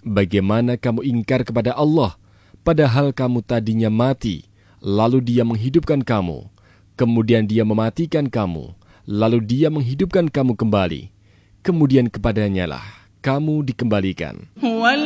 Bagaimana kamu ingkar kepada Allah, padahal kamu tadinya mati, lalu Dia menghidupkan kamu, kemudian Dia mematikan kamu, lalu Dia menghidupkan kamu kembali, kemudian kepadanya lah kamu dikembalikan.